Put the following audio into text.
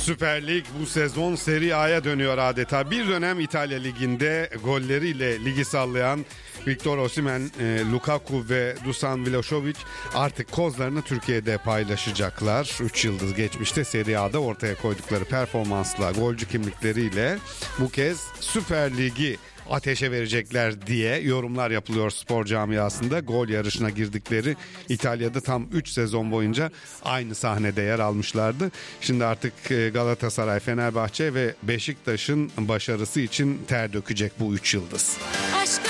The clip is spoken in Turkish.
Süper Lig bu sezon Serie A'ya dönüyor adeta. Bir dönem İtalya Ligi'nde golleriyle ligi sallayan Victor Osimhen, Lukaku ve Dusan Vlahovic artık kozlarını Türkiye'de paylaşacaklar. 3 yıldız geçmişte Serie A'da ortaya koydukları performansla, golcü kimlikleriyle bu kez Süper Lig'i ateşe verecekler diye yorumlar yapılıyor spor camiasında. Gol yarışına girdikleri İtalya'da tam 3 sezon boyunca aynı sahnede yer almışlardı. Şimdi artık Galatasaray, Fenerbahçe ve Beşiktaş'ın başarısı için ter dökecek bu 3 yıldız.